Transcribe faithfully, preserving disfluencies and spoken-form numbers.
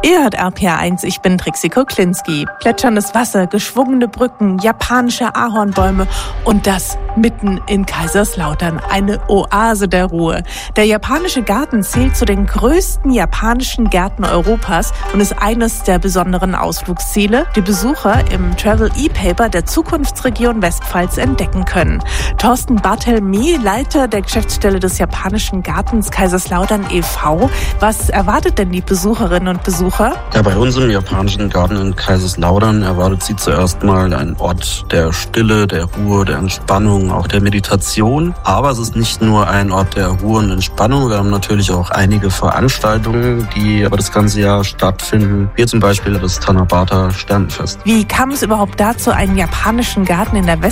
Ihr hört R P R eins, ich bin Trixie Koklinski. Plätscherndes Wasser, geschwungene Brücken, japanische Ahornbäume und das mitten in Kaiserslautern. Eine Oase der Ruhe. Der japanische Garten zählt zu den größten japanischen Gärten Europas und ist eines der besonderen Ausflugsziele, die Besucher im Travel E-Paper der Zukunftsregion Westpfalz entdecken können. Thorsten Barthelmy, Leiter der Geschäftsstelle des japanischen Gartens Kaiserslautern e V Was erwartet denn die Besucherinnen und Besucher? Ja, bei uns im japanischen Garten in Kaiserslautern erwartet sie zuerst mal ein Ort der Stille, der Ruhe, der Entspannung, auch der Meditation. Aber es ist nicht nur ein Ort der Ruhe und Entspannung. Wir haben natürlich auch einige Veranstaltungen, die aber das ganze Jahr stattfinden. Wie zum Beispiel das Tanabata Sternenfest. Wie kam es überhaupt dazu, einen japanischen Garten in der West